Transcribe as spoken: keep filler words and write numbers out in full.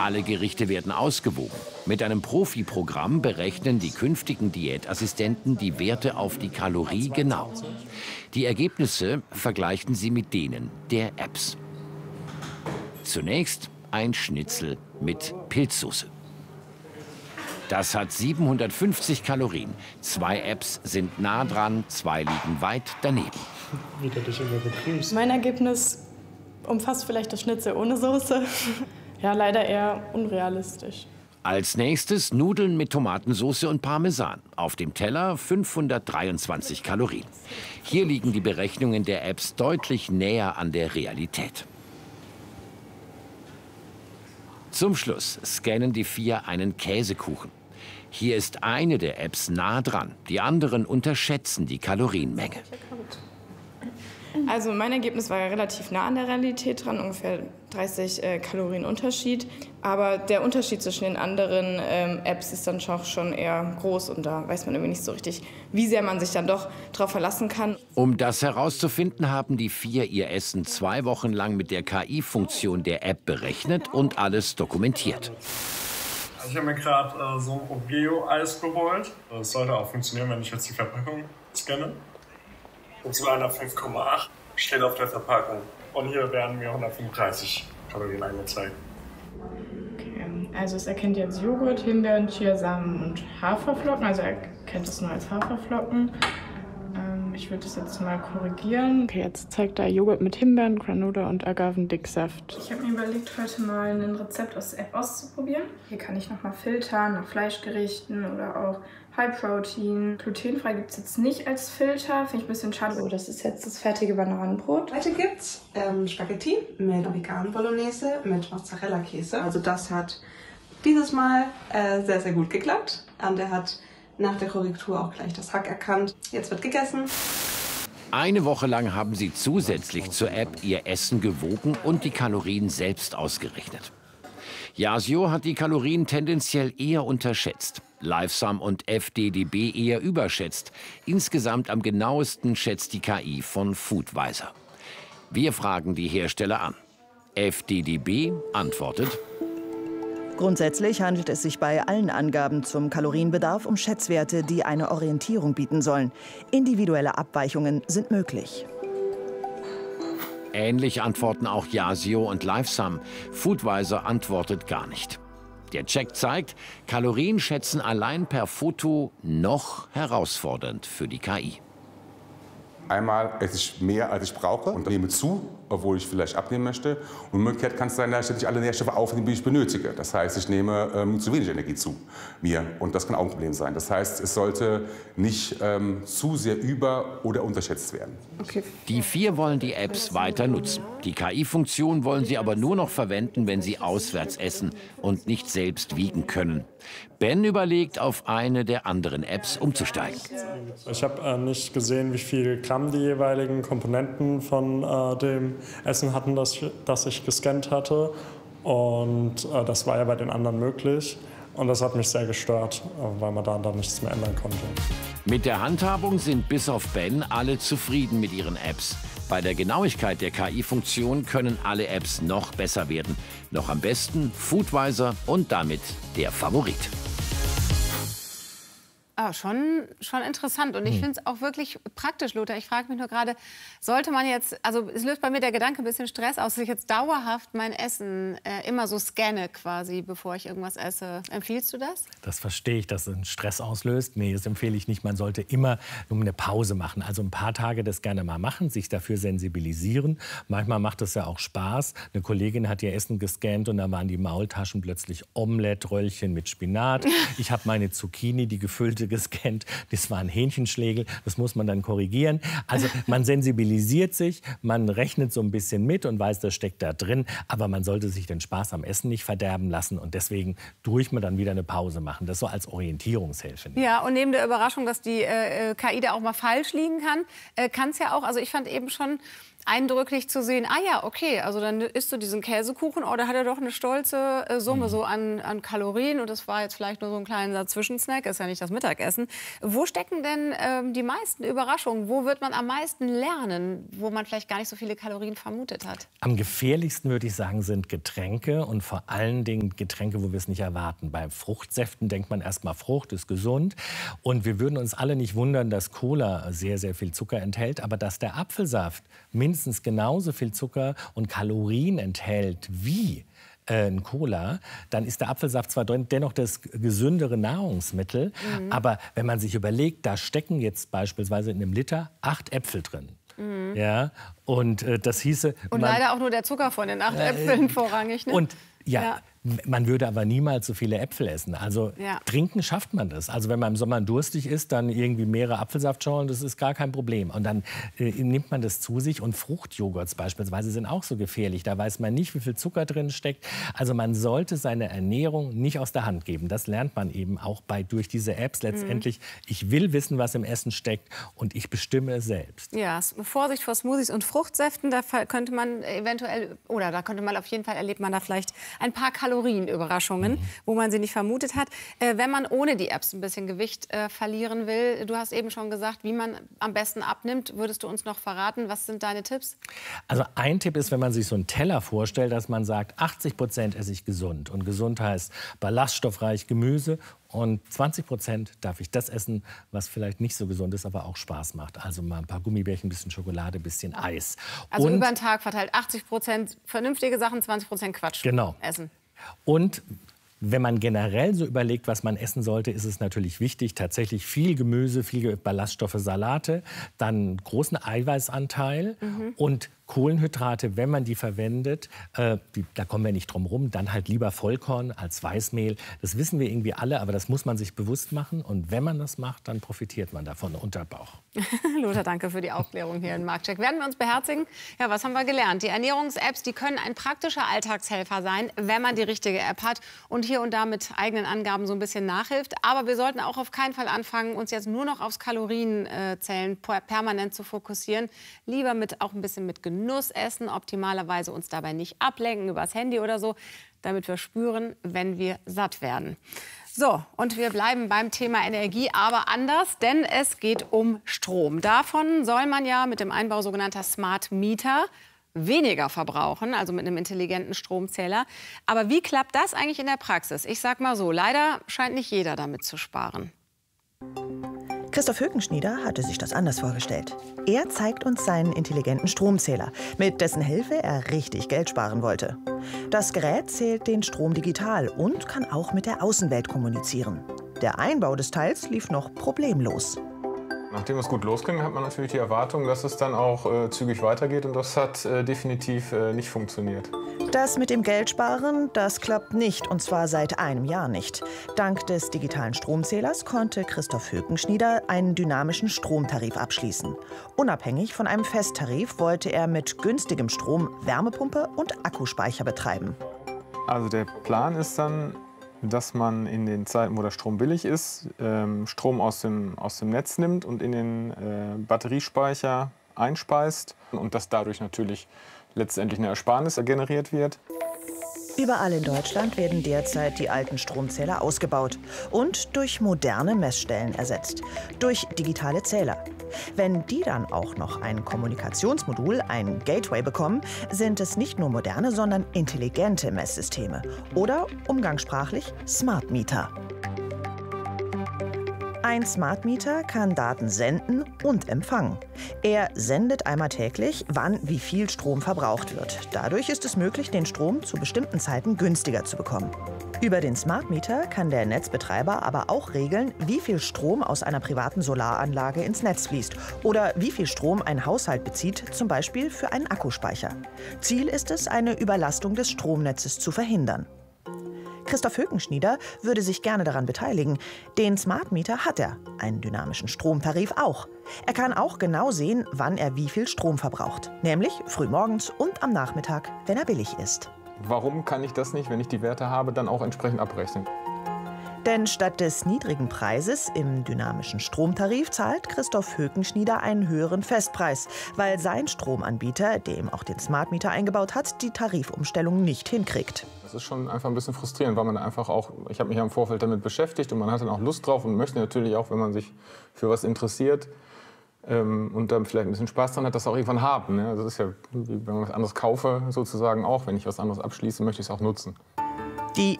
Alle Gerichte werden ausgewogen. Mit einem Profiprogramm berechnen die künftigen Diätassistenten die Werte auf die Kalorie genau. Die Ergebnisse vergleichen sie mit denen der Apps. Zunächst ein Schnitzel mit Pilzsoße. Das hat siebenhundertfünfzig Kalorien. Zwei Apps sind nah dran, zwei liegen weit daneben. Wie du dich immer begrüßt. Mein Ergebnis umfasst vielleicht das Schnitzel ohne Soße. Ja, leider eher unrealistisch. Als nächstes Nudeln mit Tomatensauce und Parmesan. Auf dem Teller fünfhundertdreiundzwanzig Kalorien. Hier liegen die Berechnungen der Apps deutlich näher an der Realität. Zum Schluss scannen die vier einen Käsekuchen. Hier ist eine der Apps nah dran. Die anderen unterschätzen die Kalorienmenge. Also mein Ergebnis war ja relativ nah an der Realität dran, ungefähr dreißig äh, Kalorien Unterschied. Aber der Unterschied zwischen den anderen ähm, Apps ist dann auch schon eher groß und da weiß man irgendwie nicht so richtig, wie sehr man sich dann doch darauf verlassen kann. Um das herauszufinden, haben die vier ihr Essen zwei Wochen lang mit der K I-Funktion der App berechnet und alles dokumentiert. Also ich habe mir gerade äh, so ein Oreo-Eis geholt. Das sollte auch funktionieren, wenn ich jetzt die Verpackung scanne. Und zweihundertfünf Komma acht steht auf der Verpackung. Und hier werden mir hundertfünfunddreißig Kalorien angezeigt. Okay, also es erkennt jetzt Joghurt, Himbeeren, Chiasamen und Haferflocken. Also er kennt es nur als Haferflocken. Ähm, ich würde das jetzt mal korrigieren. Okay, jetzt zeigt er Joghurt mit Himbeeren, Granola und Agavendicksaft. Ich habe mir überlegt, heute mal ein Rezept aus der App auszuprobieren. Hier kann ich nochmal filtern nach Fleischgerichten oder auch High Protein. Glutenfrei gibt es jetzt nicht als Filter. Finde ich ein bisschen schade. So, das ist jetzt das fertige Bananenbrot. Heute gibt's ähm, Spaghetti mit veganen Bolognese mit Mozzarella-Käse. Also das hat dieses Mal äh, sehr, sehr gut geklappt. Und der hat nach der Korrektur auch gleich das Hack erkannt. Jetzt wird gegessen. Eine Woche lang haben sie zusätzlich zur App ihr Essen gewogen und die Kalorien selbst ausgerechnet. Yasio hat die Kalorien tendenziell eher unterschätzt. Lifesum und F D D B eher überschätzt. Insgesamt am genauesten schätzt die K I von Foodvisor. Wir fragen die Hersteller an. F D D B antwortet: Grundsätzlich handelt es sich bei allen Angaben zum Kalorienbedarf um Schätzwerte, die eine Orientierung bieten sollen. Individuelle Abweichungen sind möglich. Ähnlich antworten auch Yasio und Lifesum. Foodvisor antwortet gar nicht. Der Check zeigt, Kalorien schätzen allein per Foto noch herausfordernd für die K I. Einmal esse ich mehr, als ich brauche und nehme zu, obwohl ich vielleicht abnehmen möchte. Und umgekehrt kann es sein, dass ich nicht alle Nährstoffe aufnehme, die ich benötige. Das heißt, ich nehme ähm, zu wenig Energie zu mir. Und das kann auch ein Problem sein. Das heißt, es sollte nicht ähm, zu sehr über- oder unterschätzt werden. Okay. Die vier wollen die Apps weiter nutzen. Die K I-Funktion wollen sie aber nur noch verwenden, wenn sie auswärts essen und nicht selbst wiegen können. Ben überlegt, auf eine der anderen Apps umzusteigen. Ich habe äh, nicht gesehen, wie viel Gramm die jeweiligen Komponenten von äh, dem Essen hatten, das ich, das ich gescannt hatte. Und äh, das war ja bei den anderen möglich. Und das hat mich sehr gestört, äh, weil man da dann nichts mehr ändern konnte. Mit der Handhabung sind bis auf Ben alle zufrieden mit ihren Apps. Bei der Genauigkeit der K I-Funktion können alle Apps noch besser werden. Noch am besten Foodvisor und damit der Favorit. Ah, schon, schon interessant. Und ich finde es auch wirklich praktisch, Lothar. Ich frage mich nur gerade, sollte man jetzt, also es löst bei mir der Gedanke ein bisschen Stress aus, dass ich jetzt dauerhaft mein Essen äh, immer so scanne quasi, bevor ich irgendwas esse. Empfiehlst du das? Das verstehe ich, dass es einen Stress auslöst. Nee, das empfehle ich nicht. Man sollte immer nur eine Pause machen. Also ein paar Tage das gerne mal machen, sich dafür sensibilisieren. Manchmal macht es ja auch Spaß. Eine Kollegin hat ihr Essen gescannt und da waren die Maultaschen plötzlich Omelette-Röllchen mit Spinat. Ich habe meine Zucchini, die gefüllte, gescannt. Das war ein Hähnchenschlägel. Das muss man dann korrigieren. Also man sensibilisiert sich, man rechnet so ein bisschen mit und weiß, das steckt da drin. Aber man sollte sich den Spaß am Essen nicht verderben lassen. Und deswegen durch man dann wieder eine Pause machen. Das so als Orientierungshilfe. Ja, und neben der Überraschung, dass die äh, K I da auch mal falsch liegen kann, äh, kann es ja auch, also ich fand eben schon, eindrücklich zu sehen, ah ja, okay, also dann isst du diesen Käsekuchen, oh, da hat er doch eine stolze äh, Summe so an, an Kalorien und das war jetzt vielleicht nur so ein kleiner Zwischensnack, ist ja nicht das Mittagessen. Wo stecken denn ähm, die meisten Überraschungen? Wo wird man am meisten lernen, wo man vielleicht gar nicht so viele Kalorien vermutet hat? Am gefährlichsten, würde ich sagen, sind Getränke und vor allen Dingen Getränke, wo wir es nicht erwarten. Bei Fruchtsäften denkt man erstmal, Frucht ist gesund und wir würden uns alle nicht wundern, dass Cola sehr, sehr viel Zucker enthält, aber dass der Apfelsaft mindestens genauso viel Zucker und Kalorien enthält wie äh, ein Cola, dann ist der Apfelsaft zwar dennoch das gesündere Nahrungsmittel, mhm. aber wenn man sich überlegt, da stecken jetzt beispielsweise in einem Liter acht Äpfel drin. Mhm. Ja, und äh, das hieße... Und man, leider auch nur der Zucker von den acht äh, Äpfeln vorrangig. Ne? Und ja, ja. Man würde aber niemals so viele Äpfel essen. Also ja. trinken schafft man das. Also wenn man im Sommer durstig ist, dann irgendwie mehrere Apfelsaftschorlen, das ist gar kein Problem. Und dann äh, nimmt man das zu sich. Und Fruchtjoghurts beispielsweise sind auch so gefährlich. Da weiß man nicht, wie viel Zucker drin steckt. Also man sollte seine Ernährung nicht aus der Hand geben. Das lernt man eben auch bei, durch diese Apps letztendlich. Mhm. Ich will wissen, was im Essen steckt und ich bestimme es selbst. Ja, Vorsicht vor Smoothies und Fruchtsäften. Da könnte man eventuell, oder da könnte man auf jeden Fall, erlebt man da vielleicht ein paar Kalorien. Kalorienüberraschungen, mhm. wo man sie nicht vermutet hat. Äh, wenn man ohne die Apps ein bisschen Gewicht äh, verlieren will, du hast eben schon gesagt, wie man am besten abnimmt, würdest du uns noch verraten? Was sind deine Tipps? Also ein Tipp ist, wenn man sich so einen Teller vorstellt, dass man sagt, achtzig Prozent esse ich gesund. Und gesund heißt ballaststoffreich Gemüse. Und zwanzig Prozent darf ich das essen, was vielleicht nicht so gesund ist, aber auch Spaß macht. Also mal ein paar Gummibärchen, ein bisschen Schokolade, ein bisschen Eis. Also und über den Tag verteilt achtzig Prozent vernünftige Sachen, zwanzig Prozent Quatsch genau. essen. Und wenn man generell so überlegt, was man essen sollte, ist es natürlich wichtig, tatsächlich viel Gemüse, viel Ballaststoffe, Salate, dann großen Eiweißanteil mhm. und Kohlenhydrate, wenn man die verwendet, äh, die, da kommen wir nicht drum rum, dann halt lieber Vollkorn als Weißmehl. Das wissen wir irgendwie alle, aber das muss man sich bewusst machen. Und wenn man das macht, dann profitiert man davon, Unterbauch. Lothar, danke für die Aufklärung hier in Marktcheck. Werden wir uns beherzigen? Ja, was haben wir gelernt? Die Ernährungs-Apps, die können ein praktischer Alltagshelfer sein, wenn man die richtige App hat und hier und da mit eigenen Angaben so ein bisschen nachhilft. Aber wir sollten auch auf keinen Fall anfangen, uns jetzt nur noch aufs Kalorienzählen permanent zu fokussieren. Lieber mit, auch ein bisschen mit Genuss essen, optimalerweise uns dabei nicht ablenken übers Handy oder so, damit wir spüren, wenn wir satt werden. So, und wir bleiben beim Thema Energie, aber anders, denn es geht um Strom. Davon soll man ja mit dem Einbau sogenannter Smart Meter weniger verbrauchen, also mit einem intelligenten Stromzähler. Aber wie klappt das eigentlich in der Praxis? Ich sag mal so, leider scheint nicht jeder damit zu sparen. Christoph Hökenschnieder hatte sich das anders vorgestellt. Er zeigt uns seinen intelligenten Stromzähler, mit dessen Hilfe er richtig Geld sparen wollte. Das Gerät zählt den Strom digital und kann auch mit der Außenwelt kommunizieren. Der Einbau des Teils lief noch problemlos. Nachdem es gut losging, hat man natürlich die Erwartung, dass es dann auch äh, zügig weitergeht. Und das hat äh, definitiv äh, nicht funktioniert. Das mit dem Geldsparen, das klappt nicht, und zwar seit einem Jahr nicht. Dank des digitalen Stromzählers konnte Christoph Hökenschnieder einen dynamischen Stromtarif abschließen. Unabhängig von einem Festtarif wollte er mit günstigem Strom Wärmepumpe und Akkuspeicher betreiben. Also der Plan ist dann, dass man in den Zeiten, wo der Strom billig ist, ähm, Strom aus dem, aus dem Netz nimmt und in den äh, Batteriespeicher einspeist und dass dadurch natürlich letztendlich eine Ersparnis generiert wird. Überall in Deutschland werden derzeit die alten Stromzähler ausgebaut und durch moderne Messstellen ersetzt, durch digitale Zähler. Wenn die dann auch noch ein Kommunikationsmodul, ein Gateway bekommen, sind es nicht nur moderne, sondern intelligente Messsysteme oder umgangssprachlich Smart Meter. Ein Smart Meter kann Daten senden und empfangen. Er sendet einmal täglich, wann wie viel Strom verbraucht wird. Dadurch ist es möglich, den Strom zu bestimmten Zeiten günstiger zu bekommen. Über den Smart Meter kann der Netzbetreiber aber auch regeln, wie viel Strom aus einer privaten Solaranlage ins Netz fließt oder wie viel Strom ein Haushalt bezieht, zum Beispiel für einen Akkuspeicher. Ziel ist es, eine Überlastung des Stromnetzes zu verhindern. Christoph Hökenschnieder würde sich gerne daran beteiligen. Den Smart Meter hat er, einen dynamischen Stromtarif auch. Er kann auch genau sehen, wann er wie viel Strom verbraucht. Nämlich frühmorgens und am Nachmittag, wenn er billig ist. Warum kann ich das nicht, wenn ich die Werte habe, dann auch entsprechend abrechnen? Denn statt des niedrigen Preises im dynamischen Stromtarif zahlt Christoph Hökenschnieder einen höheren Festpreis, weil sein Stromanbieter, der ihm auch den Smartmeter eingebaut hat, die Tarifumstellung nicht hinkriegt. Das ist schon einfach ein bisschen frustrierend, weil man einfach auch, ich habe mich ja im Vorfeld damit beschäftigt und man hat dann auch Lust drauf und möchte natürlich auch, wenn man sich für was interessiert ähm, und dann vielleicht ein bisschen Spaß dran hat, das auch irgendwann haben. Ne? Also das ist ja, wie wenn man was anderes kaufe, sozusagen auch. Wenn ich was anderes abschließe, möchte ich es auch nutzen. Die